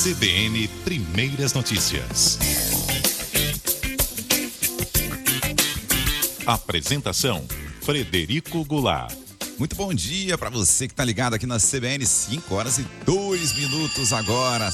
CBN Primeiras Notícias. Apresentação: Frederico Goulart. Muito bom dia para você que tá ligado aqui na CBN, 5h02 agora,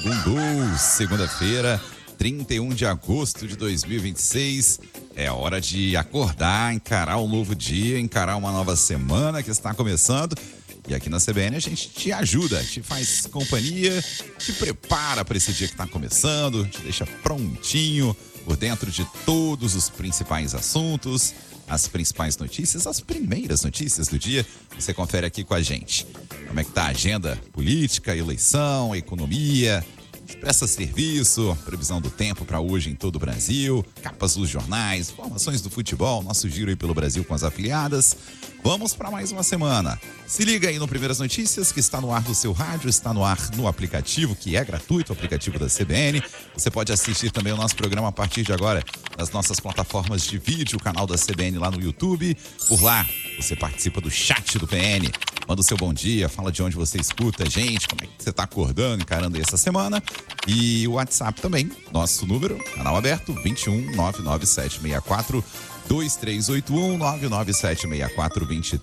segunda-feira, 31 de agosto de 2026. É hora de acordar, encarar um novo dia, encarar uma nova semana que está começando. E aqui na CBN a gente te ajuda, te faz companhia, te prepara para esse dia que está começando, te deixa prontinho por dentro de todos os principais assuntos, as principais notícias, as primeiras notícias do dia. Você confere aqui com a gente. Como é que tá a agenda política, eleição, economia, presta serviço, previsão do tempo para hoje em todo o Brasil, capas dos jornais, informações do futebol, nosso giro aí pelo Brasil com as afiliadas. Vamos para mais uma semana. Se liga aí no Primeiras Notícias, que está no ar do seu rádio, está no ar no aplicativo, que é gratuito, o aplicativo da CBN. Você pode assistir também o nosso programa a partir de agora nas nossas plataformas de vídeo, o canal da CBN lá no YouTube. Por lá, você participa do chat do PN. Manda o seu bom dia, fala de onde você escuta a gente, como é que você está acordando, encarando aí essa semana. E o WhatsApp também, nosso número, canal aberto, 21 99764 2381 99764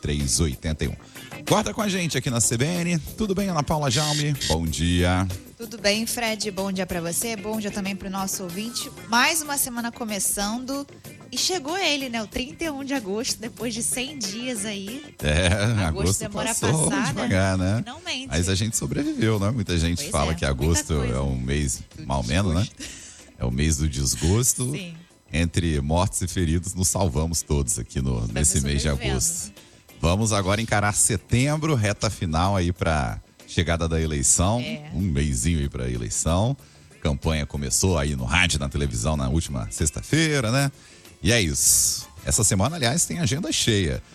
2381. Guarda com a gente aqui na CBN. Tudo bem, Ana Paula Jaume? Bom dia. Tudo bem, Fred? Bom dia pra você, bom dia também pro nosso ouvinte. Mais uma semana começando e chegou ele, né? O 31 de agosto, depois de 100 dias aí. Agosto demora passou devagar, né? Finalmente. Mas a gente sobreviveu, né? Muita gente fala que agosto é um mês mal menos, né? É o mês do desgosto. Sim. Entre mortos e feridos, nos salvamos todos aqui nesse mês de agosto. Vamos agora encarar setembro, reta final aí para chegada da eleição. Um mesinho aí para a eleição. Campanha começou aí no rádio, na televisão na última sexta-feira, né? E é isso. Essa semana, aliás, tem agenda cheia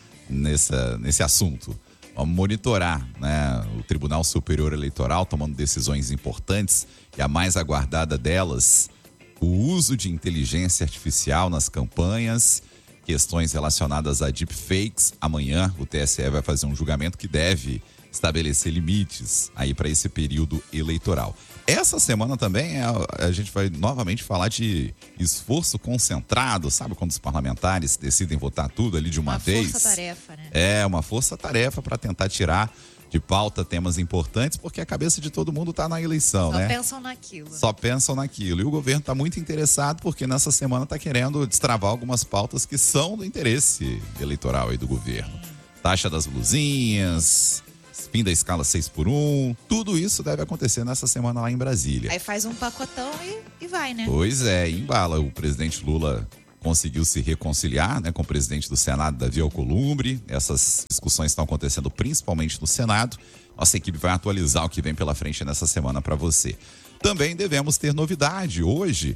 nesse assunto. Vamos monitorar, né, o Tribunal Superior Eleitoral tomando decisões importantes e a mais aguardada delas, o uso de inteligência artificial nas campanhas, questões relacionadas a deepfakes. Amanhã o TSE vai fazer um julgamento que deve estabelecer limites aí para esse período eleitoral. Essa semana também a gente vai novamente falar de esforço concentrado, sabe? Quando os parlamentares decidem votar tudo ali de uma vez. Uma força-tarefa, né? É, uma força-tarefa para tentar tirar de pauta temas importantes, porque a cabeça de todo mundo está na eleição, né? Só pensam naquilo. Só pensam naquilo. E o governo está muito interessado porque nessa semana está querendo destravar algumas pautas que são do interesse eleitoral aí do governo. Taxa das blusinhas, fim da escala 6x1, tudo isso deve acontecer nessa semana lá em Brasília. Aí faz um pacotão e vai, né? Pois é, embala. O presidente Lula conseguiu se reconciliar, né, com o presidente do Senado, Davi Alcolumbre. Essas discussões estão acontecendo principalmente no Senado. Nossa equipe vai atualizar o que vem pela frente nessa semana para você. Também devemos ter novidade hoje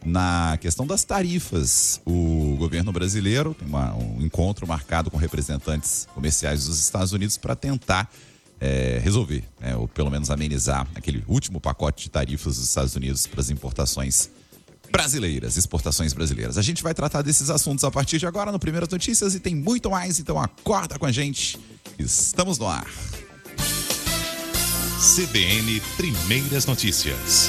na questão das tarifas. O governo brasileiro tem um encontro marcado com representantes comerciais dos Estados Unidos para tentar resolver, ou pelo menos amenizar aquele último pacote de tarifas dos Estados Unidos para as importações brasileiras, exportações brasileiras. A gente vai tratar desses assuntos a partir de agora no Primeiras Notícias e tem muito mais, então acorda com a gente. Estamos no ar. CBN Primeiras Notícias.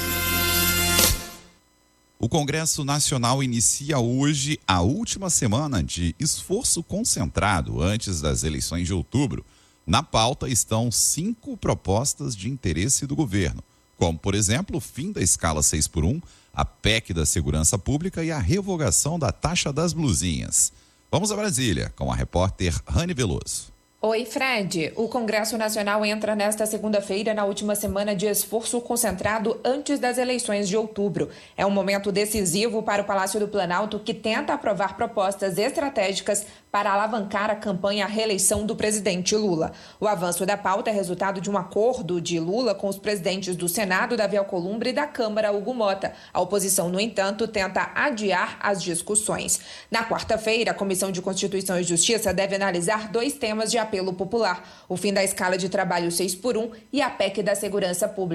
O Congresso Nacional inicia hoje a última semana de esforço concentrado antes das eleições de outubro. Na pauta estão 5 propostas de interesse do governo, como, por exemplo, o fim da escala 6x1, a PEC da Segurança Pública e a revogação da taxa das blusinhas. Vamos a Brasília com a repórter Rani Veloso. Oi, Fred. O Congresso Nacional entra nesta segunda-feira na última semana de esforço concentrado antes das eleições de outubro. É um momento decisivo para o Palácio do Planalto, que tenta aprovar propostas estratégicas para alavancar a campanha à reeleição do presidente Lula. O avanço da pauta é resultado de um acordo de Lula com os presidentes do Senado, Davi Alcolumbre, e da Câmara, Hugo Mota. A oposição, no entanto, tenta adiar as discussões. Na quarta-feira, a Comissão de Constituição e Justiça deve analisar 2 temas de apelo popular: o fim da escala de trabalho 6x1 e a PEC da Segurança Pública.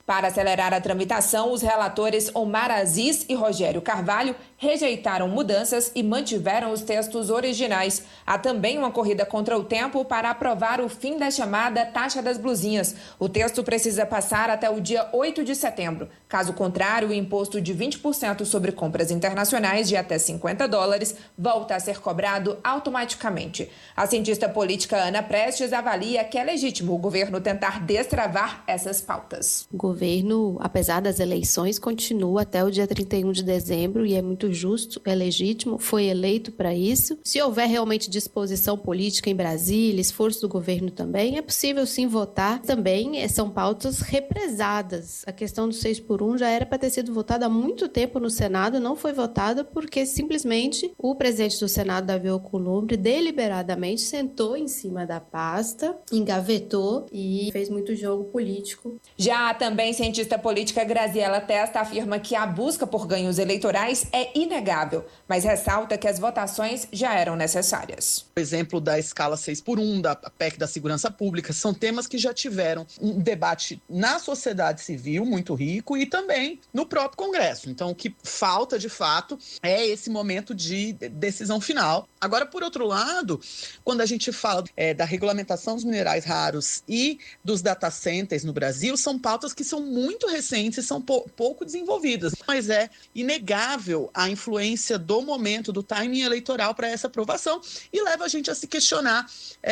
Para acelerar a tramitação, os relatores Omar Aziz e Rogério Carvalho rejeitaram mudanças e mantiveram os textos originais. Há também uma corrida contra o tempo para aprovar o fim da chamada taxa das blusinhas. O texto precisa passar até o dia 8 de setembro. Caso contrário, o imposto de 20% sobre compras internacionais de até $50 volta a ser cobrado automaticamente. A cientista política Ana Prestes avalia que é legítimo o governo tentar destravar essas pautas. O governo, apesar das eleições, continua até o dia 31 de dezembro e é muito justo, é legítimo, foi eleito para isso. Se houver realmente disposição política em Brasília, esforço do governo também, é possível sim votar. Também são pautas represadas. A questão do 6x1 já era para ter sido votada há muito tempo no Senado, não foi votada porque simplesmente o presidente do Senado, Davi Alcolumbre, deliberadamente sentou em cima da pasta, engavetou e fez muito jogo político. Já também cientista política Graziela Testa afirma que a busca por ganhos eleitorais é inegável, mas ressalta que as votações já eram necessárias. O exemplo da escala 6x1, da PEC da segurança pública, são temas que já tiveram um debate na sociedade civil muito rico e também no próprio Congresso. Então, o que falta, de fato, é esse momento de decisão final. Agora, por outro lado, quando a gente fala da regulamentação dos minerais raros e dos data centers no Brasil, são pautas que são muito recentes e são pouco desenvolvidas. Mas é inegável a influência do momento, do timing eleitoral para essa aprovação e leva a gente a se questionar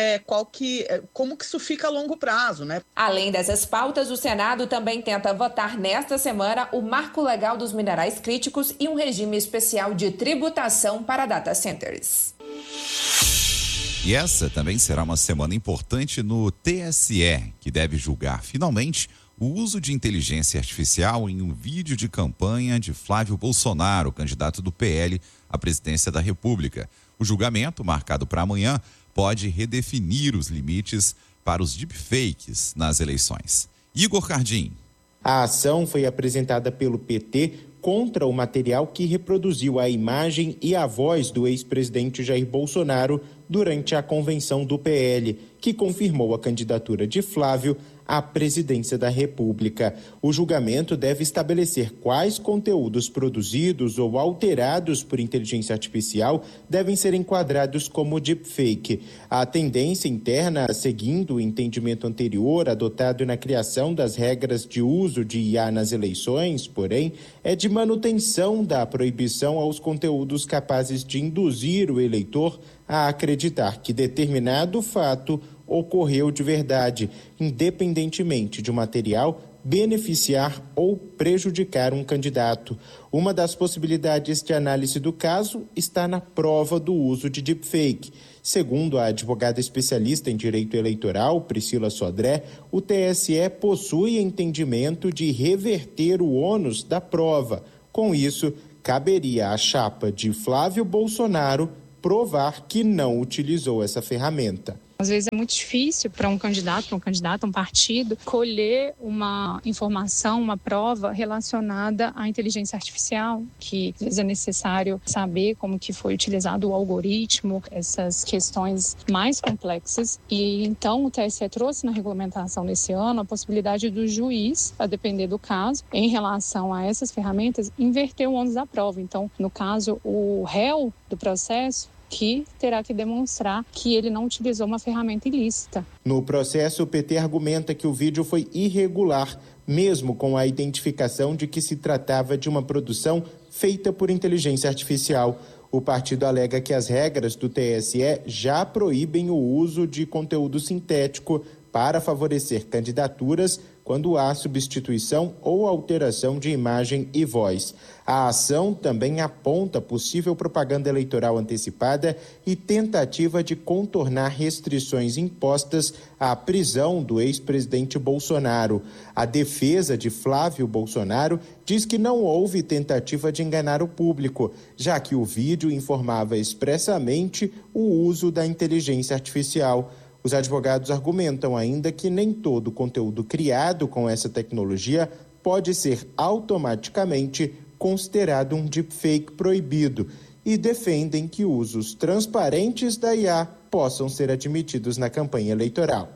como que isso fica a longo prazo, né? Além dessas pautas, o Senado também tenta votar nesta semana o Marco Legal dos Minerais Críticos e um regime especial de tributação para data centers. E essa também será uma semana importante no TSE, que deve julgar finalmente o uso de inteligência artificial em um vídeo de campanha de Flávio Bolsonaro, candidato do PL à presidência da República. O julgamento, marcado para amanhã, pode redefinir os limites para os deepfakes nas eleições. Igor Cardim. A ação foi apresentada pelo PT contra o material que reproduziu a imagem e a voz do ex-presidente Jair Bolsonaro durante a convenção do PL, que confirmou a candidatura de Flávio à presidência da República. O julgamento deve estabelecer quais conteúdos produzidos ou alterados por inteligência artificial devem ser enquadrados como deepfake. A tendência interna, seguindo o entendimento anterior adotado na criação das regras de uso de IA nas eleições, porém, é de manutenção da proibição aos conteúdos capazes de induzir o eleitor a acreditar que determinado fato ocorreu de verdade, independentemente de o material beneficiar ou prejudicar um candidato. Uma das possibilidades de análise do caso está na prova do uso de deepfake. Segundo a advogada especialista em direito eleitoral, Priscila Sodré, o TSE possui entendimento de reverter o ônus da prova. Com isso, caberia à chapa de Flávio Bolsonaro provar que não utilizou essa ferramenta. Às vezes é muito difícil para um candidato, um partido, colher uma informação, uma prova relacionada à inteligência artificial, que às vezes é necessário saber como que foi utilizado o algoritmo, essas questões mais complexas. E então o TSE trouxe na regulamentação desse ano a possibilidade do juiz, a depender do caso, em relação a essas ferramentas, inverter o ônus da prova. Então, no caso, o réu do processo que terá que demonstrar que ele não utilizou uma ferramenta ilícita. No processo, o PT argumenta que o vídeo foi irregular, mesmo com a identificação de que se tratava de uma produção feita por inteligência artificial. O partido alega que as regras do TSE já proíbem o uso de conteúdo sintético para favorecer candidaturas quando há substituição ou alteração de imagem e voz. A ação também aponta possível propaganda eleitoral antecipada e tentativa de contornar restrições impostas à prisão do ex-presidente Bolsonaro. A defesa de Flávio Bolsonaro diz que não houve tentativa de enganar o público, já que o vídeo informava expressamente o uso da inteligência artificial. Os advogados argumentam ainda que nem todo conteúdo criado com essa tecnologia pode ser automaticamente considerado um deepfake proibido e defendem que usos transparentes da IA possam ser admitidos na campanha eleitoral.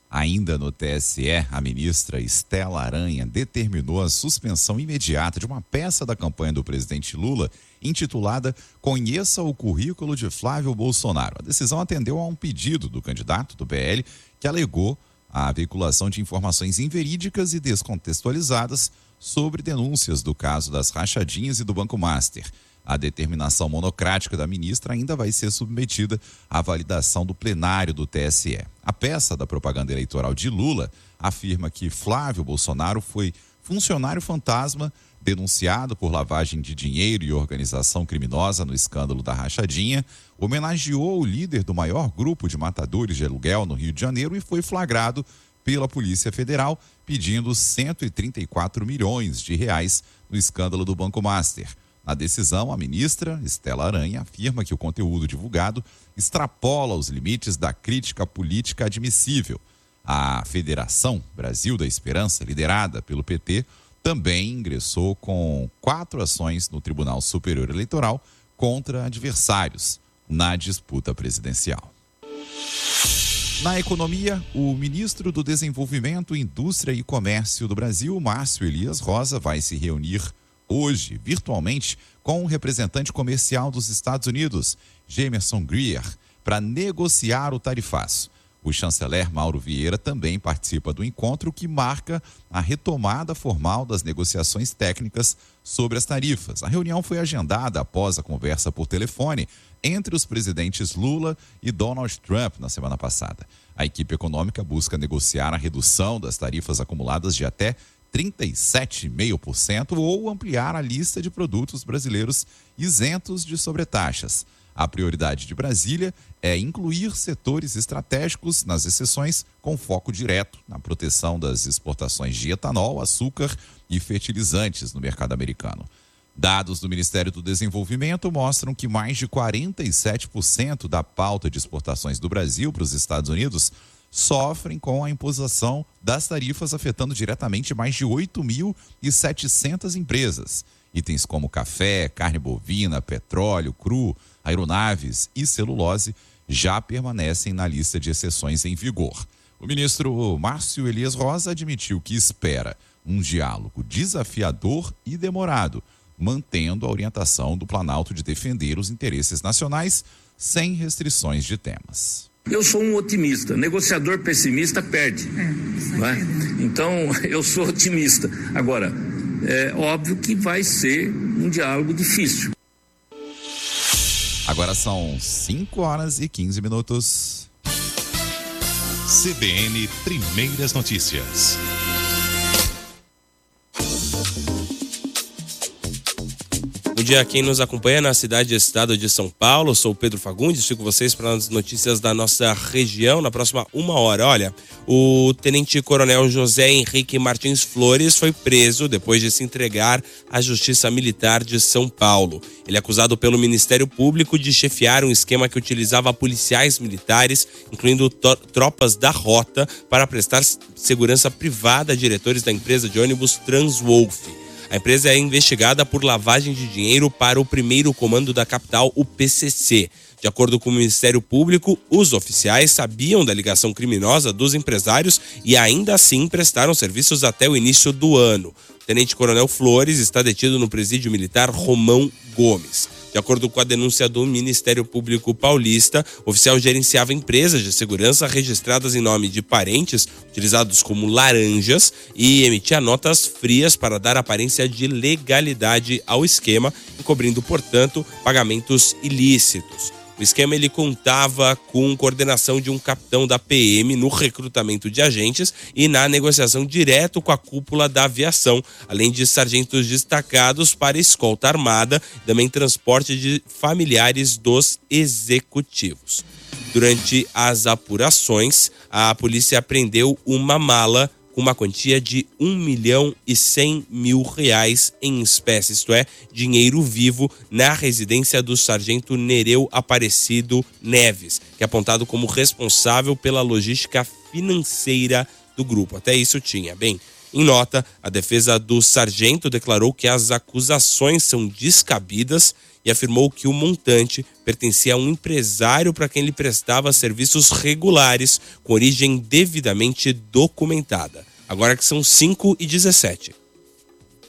Ainda no TSE, a ministra Estela Aranha determinou a suspensão imediata de uma peça da campanha do presidente Lula intitulada Conheça o Currículo de Flávio Bolsonaro. A decisão atendeu a um pedido do candidato do PL que alegou a veiculação de informações inverídicas e descontextualizadas sobre denúncias do caso das rachadinhas e do Banco Master. A determinação monocrática da ministra ainda vai ser submetida à validação do plenário do TSE. A peça da propaganda eleitoral de Lula afirma que Flávio Bolsonaro foi funcionário fantasma denunciado por lavagem de dinheiro e organização criminosa no escândalo da rachadinha, homenageou o líder do maior grupo de matadores de aluguel no Rio de Janeiro e foi flagrado pela Polícia Federal pedindo 134 milhões de reais no escândalo do Banco Master. Na decisão, a ministra Estela Aranha afirma que o conteúdo divulgado extrapola os limites da crítica política admissível. A Federação Brasil da Esperança, liderada pelo PT, também ingressou com 4 ações no Tribunal Superior Eleitoral contra adversários na disputa presidencial. Na economia, o ministro do Desenvolvimento, Indústria e Comércio do Brasil, Márcio Elias Rosa, vai se reunir hoje, virtualmente, com o representante comercial dos Estados Unidos, Jameson Greer, para negociar o tarifaço. O chanceler Mauro Vieira também participa do encontro que marca a retomada formal das negociações técnicas sobre as tarifas. A reunião foi agendada após a conversa por telefone entre os presidentes Lula e Donald Trump na semana passada. A equipe econômica busca negociar a redução das tarifas acumuladas de até 37,5% ou ampliar a lista de produtos brasileiros isentos de sobretaxas. A prioridade de Brasília é incluir setores estratégicos nas exceções com foco direto na proteção das exportações de etanol, açúcar e fertilizantes no mercado americano. Dados do Ministério do Desenvolvimento mostram que mais de 47% da pauta de exportações do Brasil para os Estados Unidos sofrem com a imposição das tarifas, afetando diretamente mais de 8.700 empresas. Itens como café, carne bovina, petróleo cru, aeronaves e celulose já permanecem na lista de exceções em vigor. O ministro Márcio Elias Rosa admitiu que espera um diálogo desafiador e demorado, mantendo a orientação do Planalto de defender os interesses nacionais sem restrições de temas. Eu sou um otimista. Negociador pessimista perde. Não é? Então, eu sou otimista. Agora, é óbvio que vai ser um diálogo difícil. Agora são 5h15. CBN Primeiras Notícias. Bom dia a quem nos acompanha na cidade e estado de São Paulo. Eu sou o Pedro Fagundes, estou com vocês para as notícias da nossa região na próxima 1 hora. Olha, o tenente-coronel José Henrique Martins Flores foi preso depois de se entregar à Justiça Militar de São Paulo. Ele é acusado pelo Ministério Público de chefiar um esquema que utilizava policiais militares, incluindo tropas da Rota, para prestar segurança privada a diretores da empresa de ônibus Transwolf. A empresa é investigada por lavagem de dinheiro para o primeiro comando da capital, o PCC. De acordo com o Ministério Público, os oficiais sabiam da ligação criminosa dos empresários e ainda assim prestaram serviços até o início do ano. O tenente-coronel Flores está detido no presídio militar Romão Gomes. De acordo com a denúncia do Ministério Público Paulista, o oficial gerenciava empresas de segurança registradas em nome de parentes, utilizados como laranjas, e emitia notas frias para dar aparência de legalidade ao esquema, encobrindo, portanto, pagamentos ilícitos. O esquema ele contava com coordenação de um capitão da PM no recrutamento de agentes e na negociação direto com a cúpula da aviação, além de sargentos destacados para escolta armada e também transporte de familiares dos executivos. Durante as apurações, a polícia apreendeu uma mala com uma quantia de R$1.100.000 em espécie, isto é, dinheiro vivo, na residência do sargento Nereu Aparecido Neves, que é apontado como responsável pela logística financeira do grupo. Até isso tinha. Bem, em nota, a defesa do sargento declarou que as acusações são descabidas e afirmou que o montante pertencia a um empresário para quem ele prestava serviços regulares com origem devidamente documentada. Agora que são 5h17.